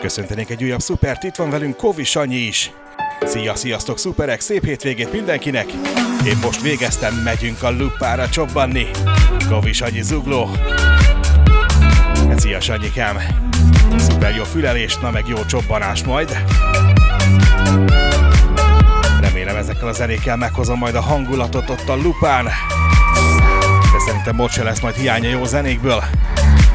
Köszöntenék egy újabb szupert, itt van velünk Kovi Sanyi is. Sziasztok szuperek, szép hétvégét mindenkinek! Én most végeztem, megyünk a Lupára csobbanni. Kovi Sanyi zugló. Szia Sanyikám! Szuper jó fülelés, na meg jó csobbanás majd. Remélem ezekkel a zenékkel meghozom majd a hangulatot ott a Lupán. De szerintem most se lesz majd hiánya jó zenékből.